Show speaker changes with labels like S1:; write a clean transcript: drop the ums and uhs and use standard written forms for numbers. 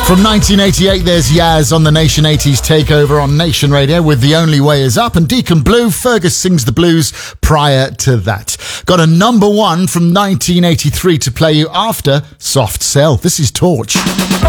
S1: From 1988, there's Yaz on the Nation 80s Takeover on Nation Radio with The Only Way Is Up, and Deacon Blue, Fergus Sings the Blues prior to that. Got a number one from 1983 to play you after Soft Cell. This is Torch.